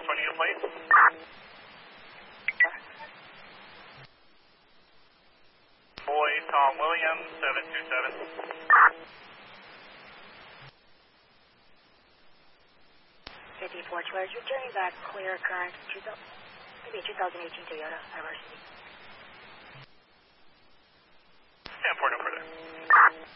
20 to plate. Boy, Tom Williams, 727. 54 Charge, returning back clear current, maybe 2018 Toyota Diversity. 10-4, no further.